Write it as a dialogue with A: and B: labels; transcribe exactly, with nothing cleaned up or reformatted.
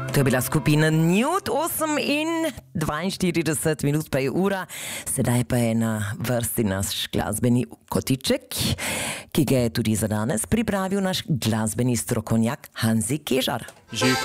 A: To je bila skupina Nude, osem in dvainštirideset minut pa je ura, sedaj pa je na vrsti naš glasbeni kotiček, ki ga je tudi za danes pripravil naš glasbeni strokovnjak Hanzi Kežar.
B: Že